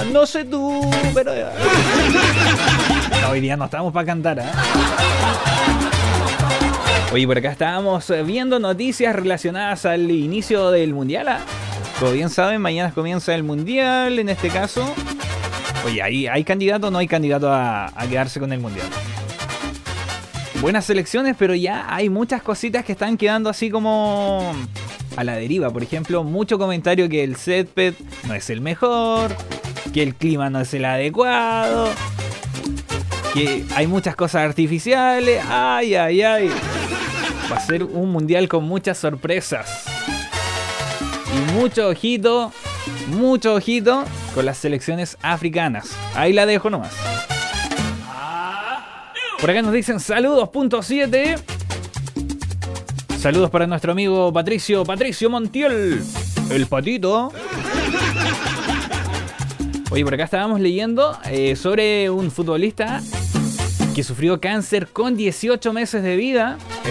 No sé tú, pero... No, hoy día no estamos para cantar, ¿eh? Oye, por acá estábamos viendo noticias relacionadas al inicio del Mundial, ¿eh? Como bien saben, mañana comienza el Mundial, en este caso. Oye, ¿hay candidato o no hay candidato a quedarse con el Mundial? Buenas selecciones, pero ya hay muchas cositas que están quedando así como a la deriva. Por ejemplo, mucho comentario que el césped no es el mejor, que el clima no es el adecuado, que hay muchas cosas artificiales. Ay. Va a ser un mundial con muchas sorpresas. Y mucho ojito con las selecciones africanas. Ahí la dejo nomás. Por acá nos dicen saludos, punto 7. Saludos para nuestro amigo Patricio Montiel, el patito. Oye, por acá estábamos leyendo sobre un futbolista que sufrió cáncer con 18 meses de vida.